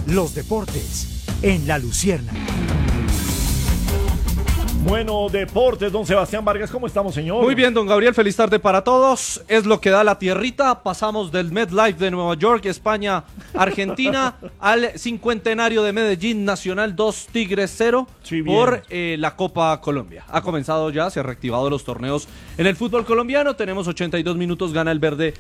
los deportes en La Luciérnaga. Bueno, deportes, don Sebastián Vargas, ¿cómo estamos, señor? Muy bien, don Gabriel, feliz tarde para todos. Es lo que da la tierrita. Pasamos del MetLife de Nueva York, España, Argentina, al cincuentenario de Medellín, Nacional 2, Tigres 0, Sí, bien. por la Copa Colombia. Ha comenzado ya, se han reactivado los torneos en el fútbol colombiano. Tenemos 82 minutos, gana el verde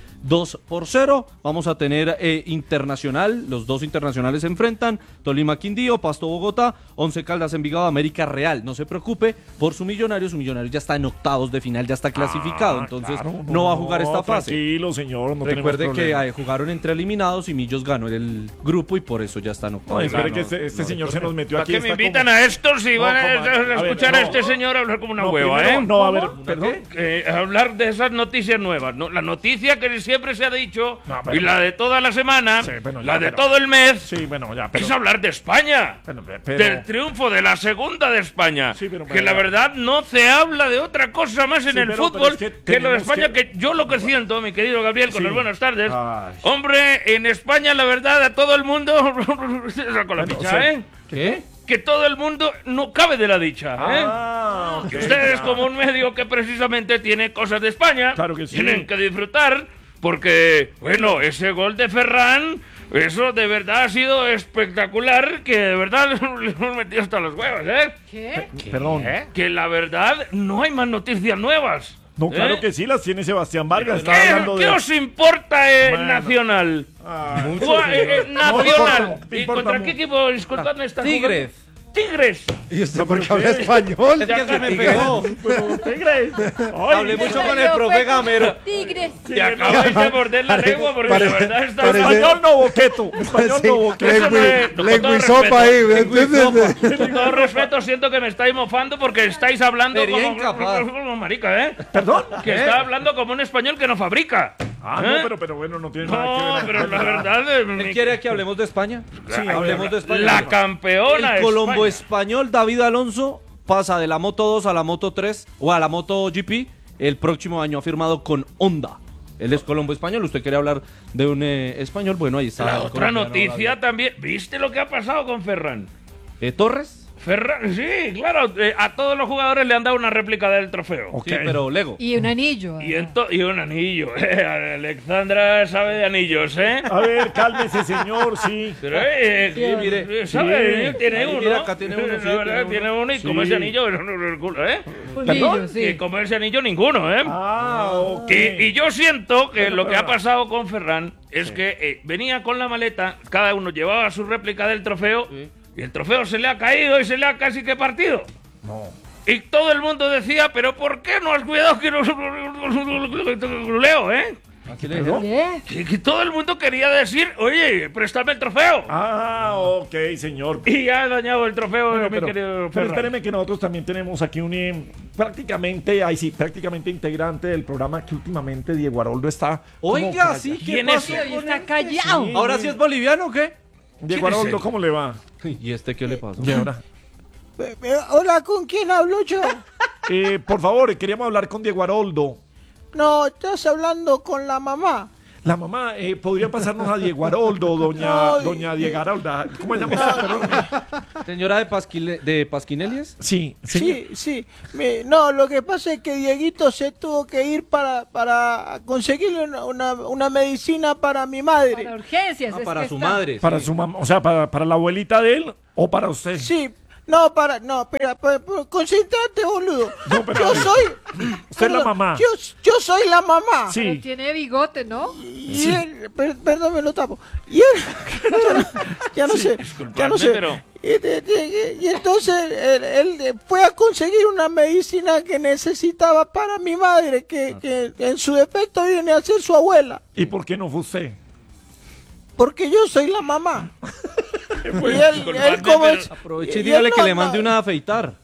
2-0. Vamos a tener internacional, los dos internacionales se enfrentan. Tolima Quindío, Pasto Bogotá, Once Caldas Envigado, América Real. No se preocupe por su millonario ya está en octavos de final, ya está clasificado, entonces claro, no va a jugar esta fase. Tranquilo, señor, no Recuerde tenemos que problema. jugaron entre eliminados y Millos ganó el grupo y por eso ya está en No, octavos. espere que este señor se nos metió ¿Para aquí. qué me está invitan como- a estos si No, van ¿cómo? a escuchar ver, a este señor hablar como una No, hueva, primero, eh? no, a ver, perdón. Hablar de esas noticias nuevas, ¿no? La noticia que siempre se ha dicho, No, pero- y la de toda la semana, Sí, bueno, ya, la de pero- todo el mes, Sí, bueno, ya, pero... es hablar de España. Pero- Del triunfo de la segunda de España. Sí, pero- que la verdad no se habla de otra cosa más en Sí, el pero fútbol es que que lo de tenemos España. que- Que yo lo que siento, mi querido Gabriel, con Sí. las buenas tardes. Ay. Hombre, en España, la verdad, a todo el mundo. Saco la Bueno, dicha, sí. ¿eh? ¿Qué? Que todo el mundo no cabe de la dicha, ¿eh? Ah, ok, Que ustedes, ya. como un medio que precisamente tiene cosas de España, Claro que sí. tienen que disfrutar, porque, bueno, ese gol de Ferran, eso de verdad ha sido espectacular, que de verdad le hemos metido hasta los huevos, ¿eh? ¿Qué? Perdón. Que la verdad no hay más noticias nuevas. No, claro ¿eh? que sí, las tiene Sebastián Vargas. Está hablando ¿Qué de... os importa Bueno. Nacional? Ay, Nacional. me ¿Y importa contra mu- qué equipo? Disculpadme, está Tigres. jugando? Tigres. ¿Y usted por qué habla español? Es que se me pegó. Pero, Tigres. Hablé mucho con el profe Gamero. Tigres. Te acabáis de morder la lengua porque la verdad está... Español no boqueto. Español no boqueto. Eso no es- con todo Lengüisopa ahí, ¿me entiendes? Con todo respeto, siento que me estáis mofando porque estáis hablando Sería como, incapaz. como marica, ¿eh? ¿Perdón? Que está hablando como un español que no fabrica. Ah, ¿eh? no, pero bueno, no tiene nada que No, ver. pero la verdad... ¿Él quiere que hablemos de España? Sí, hablemos de España. La campeona El Colombo España. español David Alonso pasa de la Moto 2 a la Moto 3 o a la Moto GP. El próximo año ha firmado con Honda. Él es Colombo español. Usted quiere hablar de un español. Bueno, ahí está. La el otra colombiano noticia David. también. ¿Viste lo que ha pasado con Ferran? ¿Torres? Ferran, sí, claro. A todos los jugadores le han dado una réplica del trofeo. Ok. Sí, pero Lego. Y un anillo. Y un anillo. Alexandra sabe de anillos, ¿eh? A ver, cálmese, señor, sí. Pero, Sí, mire. ¿sabe? Sí. Tiene Ahí, uno. mira, acá tiene uno, sí, La verdad, tiene tiene uno y como Sí. ese anillo, el culo, ¿eh? Un anillo, Y sí. como ese anillo, ninguno, ¿eh? Ah, ok. Y yo siento que Bueno, lo que pero- ha pasado con Ferran es que venía con la maleta, cada uno llevaba su réplica del trofeo y el trofeo se le ha caído y se le ha casi que partido. No. Y todo el mundo decía, pero ¿por qué no has cuidado que no leo, eh? Aquí le dijeron. ¿Qué? Que todo el mundo quería decir, oye, préstame el trofeo. Ah, ok, señor. Y ha dañado el trofeo, Bueno, mi querido pero Ferran. espéreme que nosotros también tenemos aquí un prácticamente integrante del programa que últimamente Diego Aroldo está. como Oiga, calla- sí, ¿qué ¿Quién es? pasó? Sí, hoy está callado. Sí. ¿Ahora sí es boliviano o qué? Diego ¿Quién es Aroldo, él? ¿cómo le va? ¿Y este qué le pasó? Y ahora. Hola, ¿con quién hablo yo? Por favor, queríamos hablar con Diego Aroldo. No, estás hablando con la mamá. La mamá, ¿podría pasarnos a Diego Aroldo, No, doña Diego Arolda? ¿Cómo se llama usted? Perdón. ¿Señora de Pasquinelias? Sí, sí. Sí. No, lo que pasa es que Dieguito se tuvo que ir para conseguirle una medicina para mi madre. Para urgencias. Ah, es para que su está- madre. Para sí. su mamá, o sea, para la abuelita de él o para usted. Sí. No, espera, concentrate, boludo. No, pero- yo soy... Usted es la mamá. Yo soy la mamá. Sí. Pero tiene bigote, ¿no? Y él, perdón, me lo tapo. Y él, ya no sé. pero- Y entonces él fue a conseguir una medicina que necesitaba para mi madre, que en su defecto viene a ser su abuela. ¿Y por qué no fue usted? Porque yo soy la mamá. Pues, y él disculpadme, como pero- es... Aproveche y y dígale él que no- le mande una a afeitar.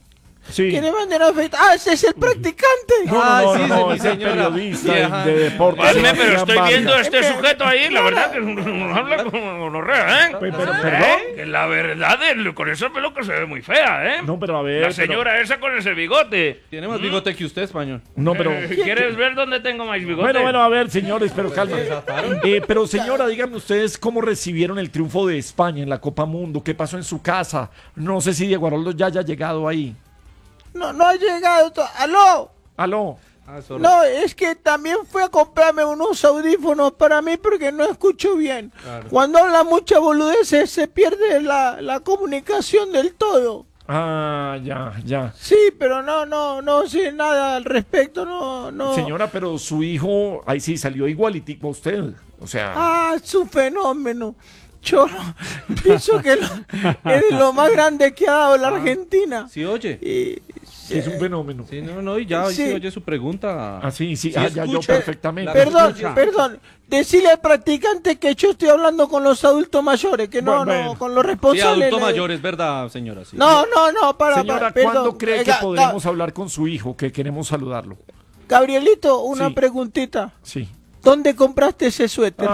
Sí. Que le manden a afeitar. Ah, ese es el practicante. Ay, sí, no, mi es el señora. periodista Vieja. de deportes. Valme, pero Sebastián estoy Vargas. viendo a este sujeto ahí, la verdad que no habla como gonorrea, ¿eh? Pero, perdón. Que la verdad, con esa peluca se ve muy fea, ¿eh? No, pero a ver. La señora esa con ese bigote. Tiene más bigote que usted, español. No, pero. ¿Quieres ver dónde tengo más bigote? Bueno, a ver, señores, pero calma. Pero señora, díganme ustedes cómo recibieron el triunfo de España en la Copa Mundo. ¿Qué pasó en su casa? No sé si Diego Aroldo ya haya llegado ahí. No ha llegado. ¡Aló! Aló. No, es que también fue a comprarme unos audífonos para mí porque no escucho bien. Claro. Cuando habla mucha boludeces se pierde la comunicación del todo. Ah, ya. Sí, pero no sé nada al respecto, no. Señora, pero su hijo, ahí sí salió igualitico a usted. O sea. Ah, es un fenómeno. Yo pienso que es lo más grande que ha dado la Argentina. Sí, oye. Y, Es un fenómeno. Sí, no, y ya Sí. sí oye su pregunta. Ah, sí, Sí, ya yo escucha. perfectamente. perdón, decirle al practicante que yo estoy hablando con los adultos mayores, que Bueno. con los Sí, responsables. adulto mayor, es verdad, señora. Sí. No, para, Señora, perdón. ¿cuándo cree que Ga- podremos hablar con su hijo? Que queremos saludarlo. Gabrielito, una Sí. preguntita. Sí. ¿Dónde compraste ese suéter?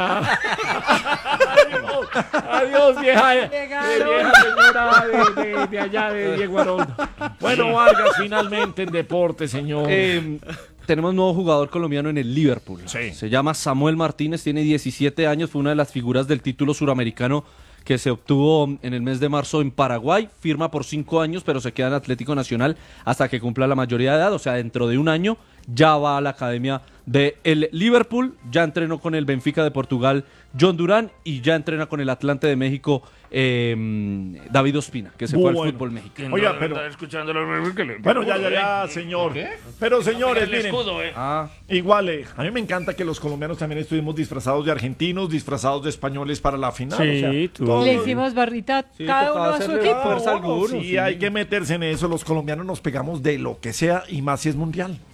Adiós, vieja señora de allá de Diego Aroldo. Bueno, Vargas, finalmente en deporte, señor. Tenemos nuevo jugador colombiano en el Liverpool. Sí. Se llama Samuel Martínez, tiene 17 años, fue una de las figuras del título suramericano que se obtuvo en el mes de marzo en Paraguay. Firma por 5 años, pero se queda en Atlético Nacional hasta que cumpla la mayoría de edad, o sea, dentro de un año ya va a la academia de el Liverpool, ya entrenó con el Benfica de Portugal John Durán y ya entrena con el Atlante de México David Ospina, que se fue al Bueno. fútbol mexicano. Oiga, No, pero- está escuchando los que le- Bueno, ya, señor. Pero, señores, El miren. escudo, ¿eh? Igual, a mí me encanta que los colombianos también estuvimos disfrazados de argentinos, disfrazados de españoles para la final. Sí, o sea, tú. todos- Le hicimos barrita Sí, cada tocaba uno a su hacerle equipo. fuerza a algunos, Sí, sí. hay que meterse en eso. Los colombianos nos pegamos de lo que sea y más si es mundial.